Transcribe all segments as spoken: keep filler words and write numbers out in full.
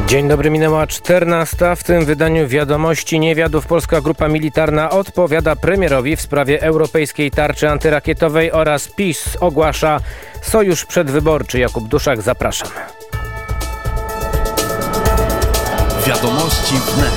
Dzień dobry, minęła czternasta. W tym wydaniu wiadomości niewiadów polska grupa militarna odpowiada premierowi w sprawie europejskiej tarczy antyrakietowej oraz PiS ogłasza sojusz przedwyborczy. Jakub Duszak, zapraszam. Wiadomości wnet.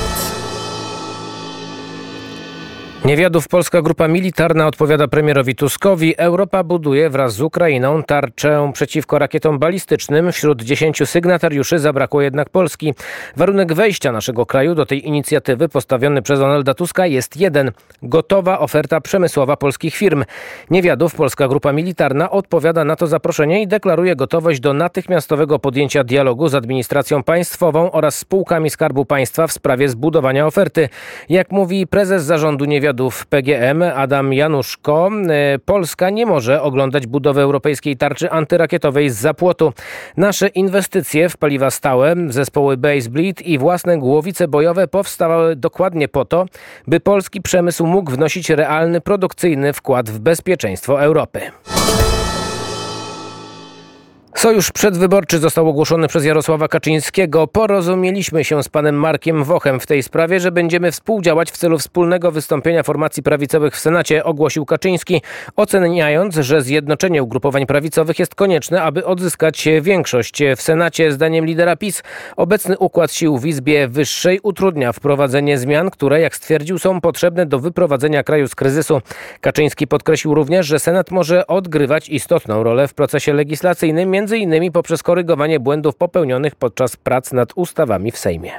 Niewiadów polska grupa militarna odpowiada premierowi Tuskowi. Europa buduje wraz z Ukrainą tarczę przeciwko rakietom balistycznym. Wśród dziesięciu sygnatariuszy zabrakło jednak Polski. Warunek wejścia naszego kraju do tej inicjatywy postawiony przez Donalda Tuska jest jeden. Gotowa oferta przemysłowa polskich firm. Niewiadów polska grupa militarna odpowiada na to zaproszenie i deklaruje gotowość do natychmiastowego podjęcia dialogu z administracją państwową oraz spółkami Skarbu Państwa w sprawie zbudowania oferty. Jak mówi prezes zarządu Niewiadów P G M Adam Januszko, Polska nie może oglądać budowy europejskiej tarczy antyrakietowej zza płotu. Nasze inwestycje w paliwa stałe, zespoły Base Bleed i własne głowice bojowe powstawały dokładnie po to, by polski przemysł mógł wnosić realny, produkcyjny wkład w bezpieczeństwo Europy. Sojusz przedwyborczy został ogłoszony przez Jarosława Kaczyńskiego. Porozumieliśmy się z panem Markiem Wochem w tej sprawie, że będziemy współdziałać w celu wspólnego wystąpienia formacji prawicowych w Senacie, ogłosił Kaczyński, oceniając, że zjednoczenie ugrupowań prawicowych jest konieczne, aby odzyskać większość w Senacie. Zdaniem lidera PiS obecny układ sił w Izbie Wyższej utrudnia wprowadzenie zmian, które, jak stwierdził, są potrzebne do wyprowadzenia kraju z kryzysu. Kaczyński podkreślił również, że Senat może odgrywać istotną rolę w procesie legislacyjnym, między innymi poprzez korygowanie błędów popełnionych podczas prac nad ustawami w Sejmie.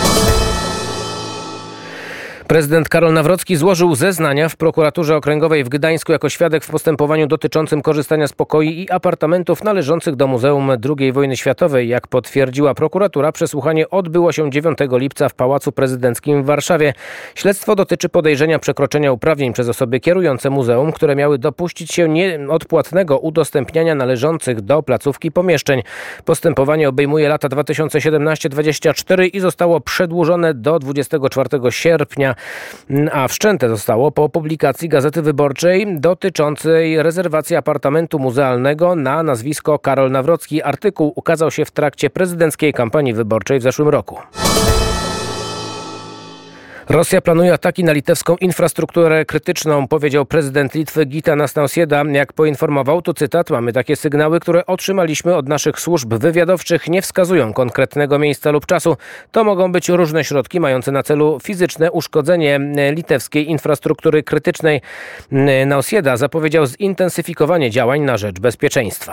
Prezydent Karol Nawrocki złożył zeznania w prokuraturze okręgowej w Gdańsku jako świadek w postępowaniu dotyczącym korzystania z pokoi i apartamentów należących do Muzeum drugiej Wojny Światowej. Jak potwierdziła prokuratura, przesłuchanie odbyło się dziewiątego lipca w Pałacu Prezydenckim w Warszawie. Śledztwo dotyczy podejrzenia przekroczenia uprawnień przez osoby kierujące muzeum, które miały dopuścić się nieodpłatnego udostępniania należących do placówki pomieszczeń. Postępowanie obejmuje lata dwa tysiące siedemnaście do dwudziestego czwartego i zostało przedłużone do dwudziestego czwartego sierpnia. A wszczęte zostało po publikacji Gazety Wyborczej dotyczącej rezerwacji apartamentu muzealnego na nazwisko Karol Nawrocki. Artykuł ukazał się w trakcie prezydenckiej kampanii wyborczej w zeszłym roku. Rosja planuje ataki na litewską infrastrukturę krytyczną, powiedział prezydent Litwy Gitanas Nausėda. Jak poinformował, tu cytat, mamy takie sygnały, które otrzymaliśmy od naszych służb wywiadowczych, nie wskazują konkretnego miejsca lub czasu. To mogą być różne środki mające na celu fizyczne uszkodzenie litewskiej infrastruktury krytycznej. Nausėda zapowiedział zintensyfikowanie działań na rzecz bezpieczeństwa.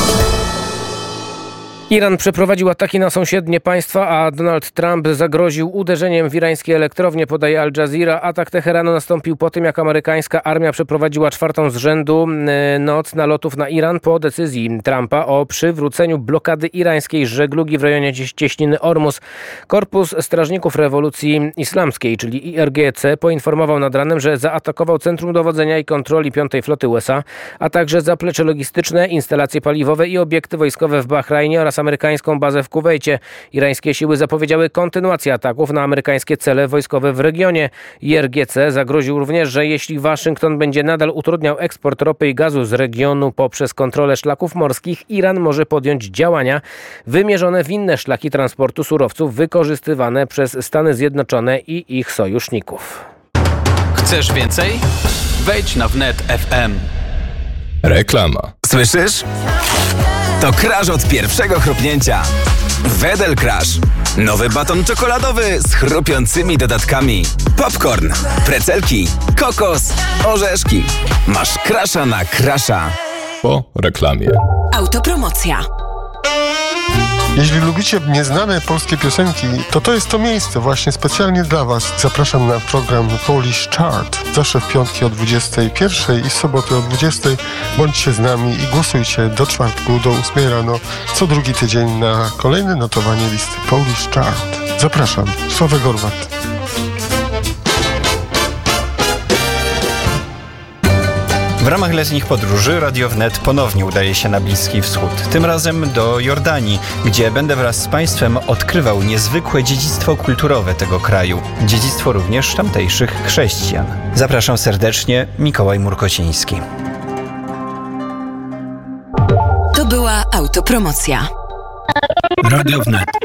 Iran przeprowadził ataki na sąsiednie państwa, a Donald Trump zagroził uderzeniem w irańskie elektrownie, podaje Al Jazeera. Atak Teheranu nastąpił po tym, jak amerykańska armia przeprowadziła czwartą z rzędu noc nalotów na Iran po decyzji Trumpa o przywróceniu blokady irańskiej żeglugi w rejonie cieśniny Ormus. Korpus Strażników Rewolucji Islamskiej, czyli I R G C, poinformował nad ranem, że zaatakował Centrum Dowodzenia i Kontroli piątej Floty U S A, a także zaplecze logistyczne, instalacje paliwowe i obiekty wojskowe w Bahrajnie oraz amerykańską bazę w Kuwejcie. Irańskie siły zapowiedziały kontynuację ataków na amerykańskie cele wojskowe w regionie. I R G C zagroził również, że jeśli Waszyngton będzie nadal utrudniał eksport ropy i gazu z regionu poprzez kontrolę szlaków morskich, Iran może podjąć działania wymierzone w inne szlaki transportu surowców wykorzystywane przez Stany Zjednoczone i ich sojuszników. Chcesz więcej? Wejdź na wnet kropka f m. Reklama. Słyszysz? To crash od pierwszego chrupnięcia. Wedel Crash. Nowy baton czekoladowy z chrupiącymi dodatkami. Popcorn, precelki, kokos, orzeszki. Masz crasha na crasha. Po reklamie. Autopromocja. Jeśli lubicie nieznane polskie piosenki, to to jest to miejsce właśnie specjalnie dla Was. Zapraszam na program Polish Chart. Zawsze w piątki o dwudziestej pierwszej i soboty o dwudziestej. Bądźcie z nami i głosujcie do czwartku do ósmej rano co drugi tydzień na kolejne notowanie listy Polish Chart. Zapraszam. Sławek Gorwat. W ramach letnich podróży Radio Wnet ponownie udaje się na Bliski Wschód. Tym razem do Jordanii, gdzie będę wraz z Państwem odkrywał niezwykłe dziedzictwo kulturowe tego kraju. Dziedzictwo również tamtejszych chrześcijan. Zapraszam serdecznie, Mikołaj Murkociński. To była autopromocja. Radio Wnet.